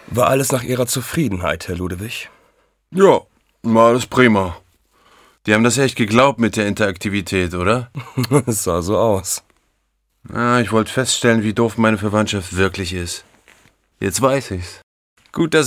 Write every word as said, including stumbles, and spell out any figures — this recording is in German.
War alles nach Ihrer Zufriedenheit, Herr Ludewig? Ja, war alles prima. Die haben das echt geglaubt mit der Interaktivität, oder? Es sah so aus. Ja, ich wollte feststellen, wie doof meine Verwandtschaft wirklich ist. Jetzt weiß ich's. Gut, dass